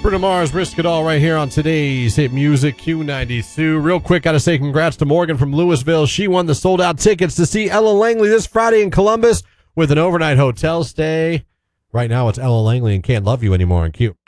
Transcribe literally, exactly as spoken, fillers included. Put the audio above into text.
Bruno Mars, Risk It All right here on today's Hit Music Q ninety-two. Real quick, got to say congrats to Morgan from Louisville. She won the sold-out tickets to see Ella Langley this Friday in Columbus with an overnight hotel stay. Right now, it's Ella Langley and Can't Love You Anymore in Q.